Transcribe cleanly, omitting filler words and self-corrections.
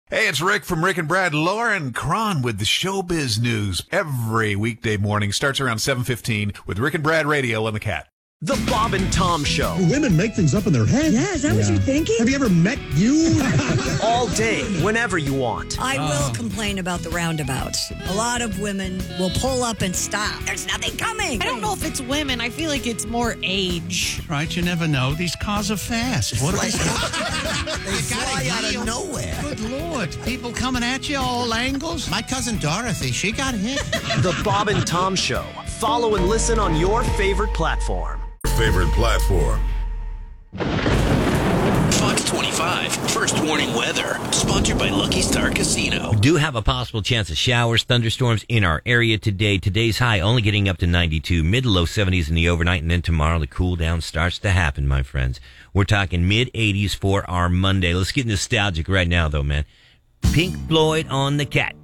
Hey, it's Rick from Rick and Brad. Lauren Cron with the Showbiz News. Every weekday morning starts around 7:15 with Rick and Brad Radio on the Cat. The Bob and Tom Show. Women make things up in their head. Yeah, is that what you're thinking? Have you ever met you? All day, whenever you want. I will complain about the roundabouts. A lot of women will pull up and stop. There's nothing coming. I don't know if it's women. I feel like it's more age. Right, you never know. These cars are fast. What They fly out of nowhere. Good Lord. People coming at you all angles. My cousin Dorothy, she got hit. The Bob and Tom Show. Follow and listen on your favorite platform. Favorite platform. Fox 25, First Warning Weather, sponsored by Lucky Star Casino. Do have a possible chance of showers, thunderstorms in our area today. Today's high only getting up to 92, mid to low 70s in the overnight, and then tomorrow the cool down starts to happen, my friends. We're talking mid 80s for our Monday. Let's get nostalgic right now, though, man. Pink Floyd on the Cat.